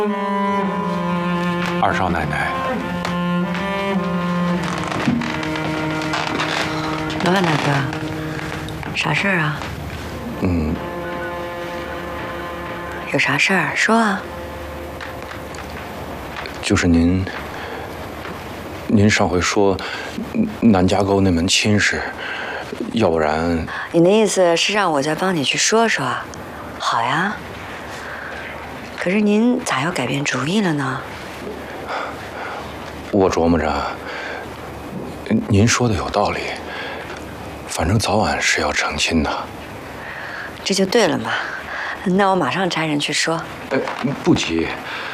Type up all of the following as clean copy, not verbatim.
二少奶奶， 老板大哥，啥事儿啊？有啥事儿说啊？ 就是您上回说南家沟那门亲事，要不然…… 你的意思是让我再帮你去说说？好呀。可是您咋要改变主意了呢？ 我琢磨着，您说的有道理，反正早晚是要成亲的。 这就对了嘛。那我马上差人去说。 不急，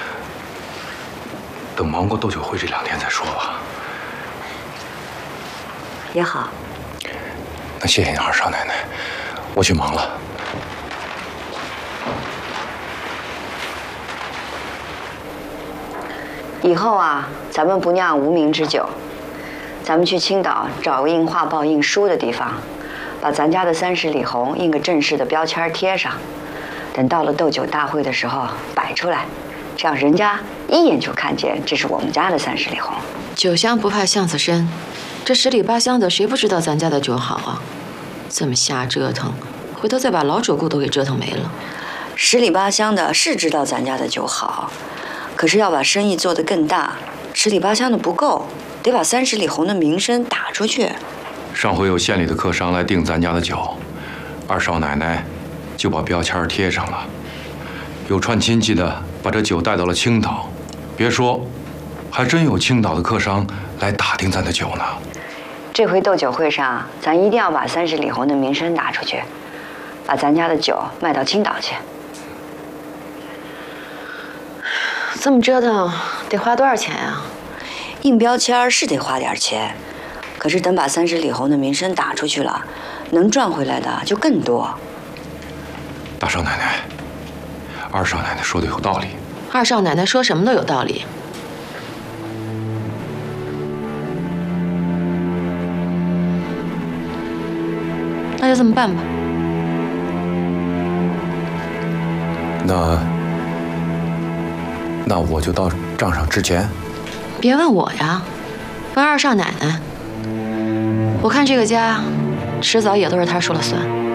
等忙过斗酒会这2天再说吧。 也好。 那谢谢你，二少奶奶，我去忙了。 以后啊，咱们不酿无名之酒，咱们去青岛找个印画报、印书的地方，把咱家的30里红印个正式的标签贴上。等到了斗酒大会的时候摆出来，这样人家一眼就看见这是我们家的30里红。 酒香不怕巷子深，这10里8乡的谁不知道咱家的酒好啊？这么瞎折腾，回头再把老主顾都给折腾没了。 10里8乡的是知道咱家的酒好，可是要把生意做得更大，10里8乡的不够，得把30里红的名声打出去。 上回有县里的客商来订咱家的酒，二少奶奶就把标签贴上了。有串亲戚的把这酒带到了青岛，别说，还真有青岛的客商来打听咱的酒呢。 这回斗酒会上，咱一定要把30里红的名声打出去，把咱家的酒卖到青岛去。 这么折腾得花多少钱呀？ 印标签是得花点钱，可是等把30里红的名声打出去了，能赚回来的就更多。 大少奶奶，二少奶奶说的有道理。 二少奶奶说什么都有道理。那就这么办吧。 那我就到账上支钱。 别问我呀，问二少奶奶。我看这个家，迟早也都是她说了算。